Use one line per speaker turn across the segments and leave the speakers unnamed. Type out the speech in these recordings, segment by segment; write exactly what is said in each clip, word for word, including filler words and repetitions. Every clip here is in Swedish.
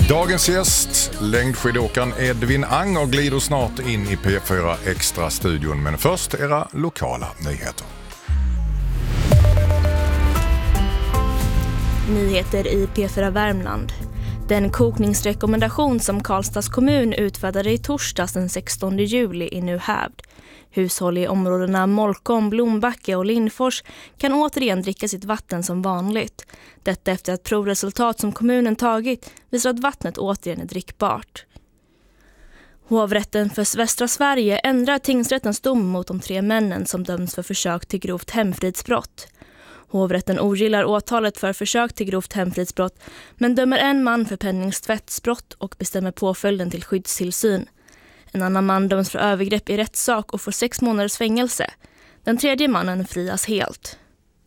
Dagens gäst, längdskidåkaren Edvin Anger, glider snart in i P fyra Extra-studion. Men först era lokala nyheter.
Nyheter i P fyra Värmland. Den kokningsrekommendation som Karlstads kommun utfärdade i torsdags den sextonde juli är nu hävd. Hushåll i områdena Molkom, Blombacke och Lindfors kan återigen dricka sitt vatten som vanligt. Detta efter att provresultat som kommunen tagit visar att vattnet återigen är drickbart. Hovrätten för Västra Sverige ändrar tingsrättens dom mot de tre männen som döms för försök till grovt hemfridsbrott. Hovrätten ogillar åtalet för försök till grovt hemfridsbrott men dömer en man för penningstvättsbrott och bestämmer påföljden till skyddstillsyn. En annan man döms för övergrepp i rättssak och får sex månaders fängelse. Den tredje mannen frias helt.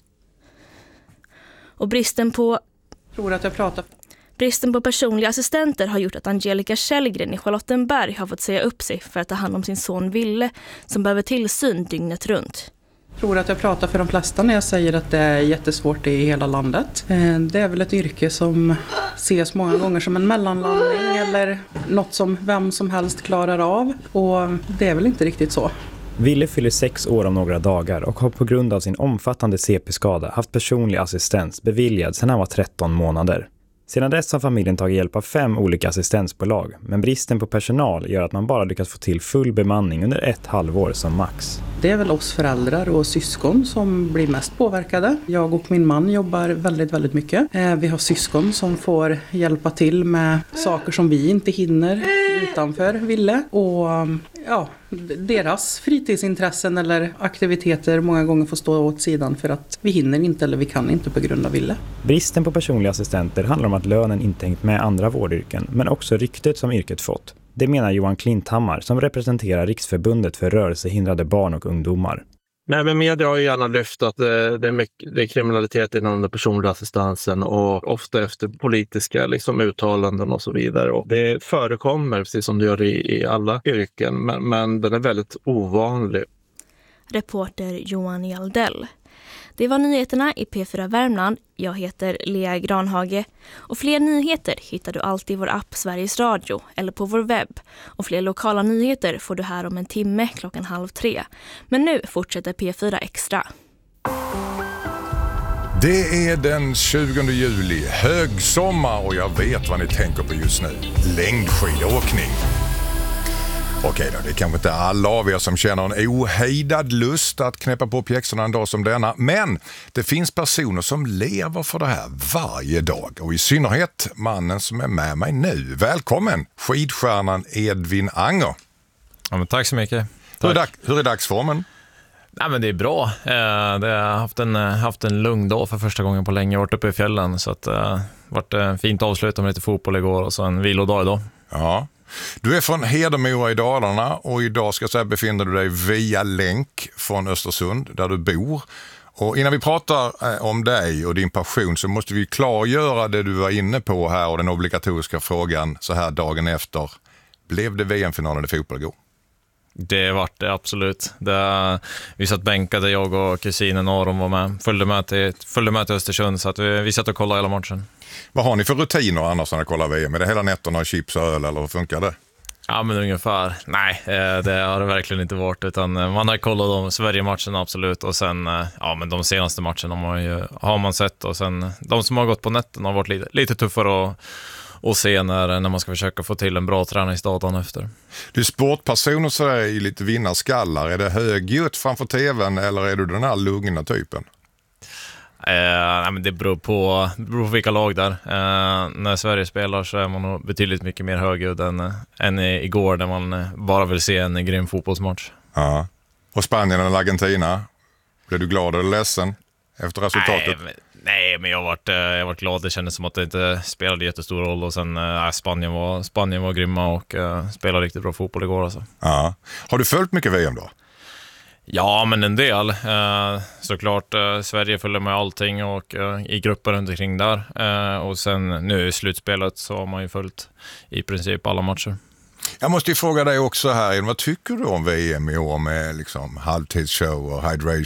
Och bristen på...
Tror att jag pratar...
Bristen på personliga assistenter har gjort att Angelica Källgren i Charlottenberg har fått säga upp sig för att ta hand om sin son Ville som behöver tillsyn dygnet runt.
Jag tror att jag pratar för de flesta när jag säger att det är jättesvårt i hela landet. Det är väl ett yrke som ses många gånger som en mellanlandning eller något som vem som helst klarar av. Och det är väl inte riktigt så.
Ville fyller sex år om några dagar och har på grund av sin omfattande C P-skada haft personlig assistens beviljad sedan han var tretton månader. Sedan dess har familjen tagit hjälp av fem olika assistensbolag, men bristen på personal gör att man bara lyckas få till full bemanning under ett halvår som max.
Det är väl oss föräldrar och syskon som blir mest påverkade. Jag och min man jobbar väldigt, väldigt mycket. Vi har syskon som får hjälpa till med saker som vi inte hinner utanför Ville. Och ja, deras fritidsintressen eller aktiviteter många gånger får stå åt sidan för att vi hinner inte eller vi kan inte på grund av Ville.
Bristen på personliga assistenter handlar om att lönen inte hängt med andra vårdyrken, men också ryktet som yrket fått. Det menar Johan Klinthammar som representerar Riksförbundet för rörelsehindrade barn och ungdomar.
Nej, men media har ju gärna lyft att det, det, är mycket, det är kriminalitet inom den personliga assistansen och ofta efter politiska liksom, uttalanden och så vidare. Och det förekommer precis som det gör i, i alla yrken, men, men den är väldigt ovanlig.
Reporter Johan Jaldell. Det var nyheterna i P fyra Värmland. Jag heter Lea Granhage. Och fler nyheter hittar du alltid i vår app Sveriges Radio eller på vår webb. Och fler lokala nyheter får du här om en timme klockan halv tre. Men nu fortsätter P fyra Extra.
Det är den tjugonde juli, högsommar, och jag vet vad ni tänker på just nu. Längdskidåkning. Okej då, det är kanske inte alla av er som känner en ohejdad lust att knäppa på pjäxorna en dag som denna. Men det finns personer som lever för det här varje dag. Och i synnerhet mannen som är med mig nu. Välkommen, skidstjärnan Edvin Anger.
Ja, men tack så mycket. Tack.
Hur, är dag, hur är dagsformen?
Nej, men det är bra. Eh, det har haft en, haft en lugn dag för första gången på länge. Jag har varit uppe i fjällen så att, eh, varit eh, fint avslut med lite fotboll igår och så en vilodag idag.
Ja. Du är från Hedemora i Dalarna och idag ska jag säga befinner du dig via länk från Östersund där du bor. Och innan vi pratar om dig och din passion så måste vi klargöra det du var inne på här och den obligatoriska frågan så här dagen efter. Blev det V M-finalen i fotboll igår?
Det var det absolut. Det, vi satt bänkade, jag och kusinen Aron var med. Följde med till, följde med till Östersund så att vi, vi satt och kollade hela matchen.
Vad har ni för rutiner annars när ni kollar V M? Är det hela nätterna chips och öl eller hur funkar det?
Ja, men ungefär. Nej, det har det verkligen inte varit. Utan man har kollat de Sverige-matcherna absolut. Och sen, ja men de senaste matcherna har man, ju, har man sett. Och sen de som har gått på nätten har varit lite, lite tuffare att, att se när, när man ska försöka få till en bra träningsdag efter.
Du är sportperson och sådär i lite vinnarskallar. Är det högljutt framför tvn eller är du den här lugna typen?
Eh, nej, men det beror på, det beror på vilka lag där. Eh, när Sverige spelar så är man nog betydligt mycket mer högljudd än, än igår när man bara vill se en grym fotbollsmatch.
Ja. Och Spanien eller Argentina? Blev du glad eller ledsen efter resultatet?
Nej, men, nej, men jag har varit, jag har varit glad. Det kändes som att det inte spelade jättestor roll. Och sen äh, Spanien, var, Spanien var grymma och äh, spelade riktigt bra fotboll igår. Alltså.
Ja. Har du följt mycket V M då?
Ja, men en del. Eh, såklart, eh, Sverige följer med allting och eh, i grupper runt omkring där. Eh, och sen nu i slutspelet så har man ju följt i princip alla matcher.
Jag måste ju fråga dig också här, vad tycker du om V M i år med liksom halvtidsshow och hydration